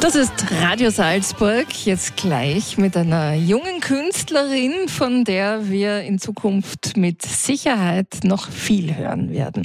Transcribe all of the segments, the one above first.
Das ist Radio Salzburg, jetzt gleich mit einer jungen Künstlerin, von der wir in Zukunft mit Sicherheit noch viel hören werden.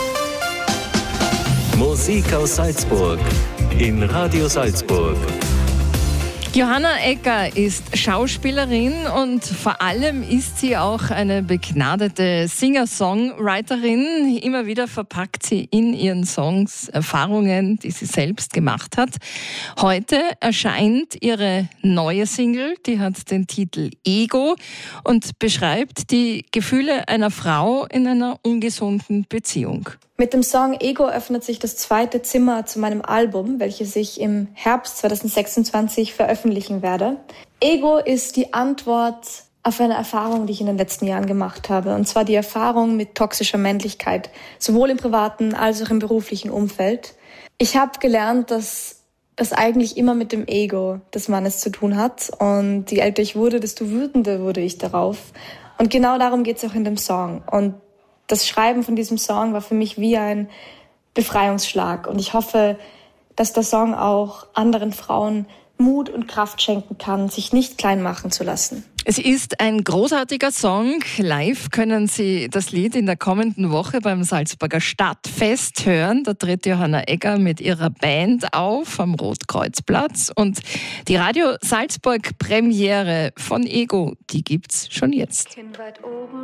Musik aus Salzburg in Radio Salzburg. Johanna Egger ist Schauspielerin und vor allem ist sie auch eine begnadete Singer-Songwriterin. Immer wieder verpackt sie in ihren Songs Erfahrungen, die sie selbst gemacht hat. Heute erscheint ihre neue Single, die hat den Titel Ego und beschreibt die Gefühle einer Frau in einer ungesunden Beziehung. Mit dem Song Ego öffnet sich das zweite Zimmer zu meinem Album, welches ich im Herbst 2026 veröffentlichen werde. Ego ist die Antwort auf eine Erfahrung, die ich in den letzten Jahren gemacht habe. Und zwar die Erfahrung mit toxischer Männlichkeit, sowohl im privaten als auch im beruflichen Umfeld. Ich habe gelernt, dass das eigentlich immer mit dem Ego des Mannes zu tun hat. Und je älter ich wurde, desto wütender wurde ich darauf. Und genau darum geht es auch in dem Song. Und das Schreiben von diesem Song war für mich wie ein Befreiungsschlag. Und ich hoffe, dass der Song auch anderen Frauen Mut und Kraft schenken kann, sich nicht klein machen zu lassen. Es ist ein großartiger Song. Live können Sie das Lied in der kommenden Woche beim Salzburger Stadtfest hören. Da tritt Johanna Egger mit ihrer Band auf am Rotkreuzplatz. Und die Radio Salzburg Premiere von Ego, die gibt's schon jetzt. Kinn weit oben.